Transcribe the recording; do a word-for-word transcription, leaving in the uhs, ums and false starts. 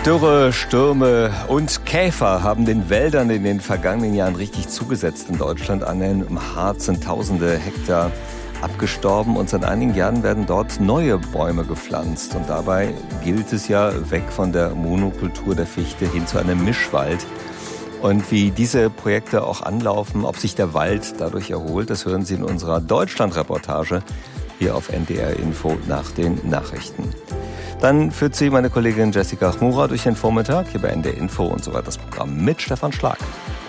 Dürre, Stürme und Käfer haben den Wäldern in den vergangenen Jahren richtig zugesetzt in Deutschland. Allein im Harz sind tausende Hektar abgestorben und seit einigen Jahren werden dort neue Bäume gepflanzt. Und dabei gilt es ja weg von der Monokultur der Fichte hin zu einem Mischwald. Und wie diese Projekte auch anlaufen, ob sich der Wald dadurch erholt, das hören Sie in unserer Deutschland-Reportage hier auf N D R Info nach den Nachrichten. Dann führt Sie meine Kollegin Jessica Chmura durch den Vormittag hier bei N D R Info und so weiter das Programm mit Stefan Schlag.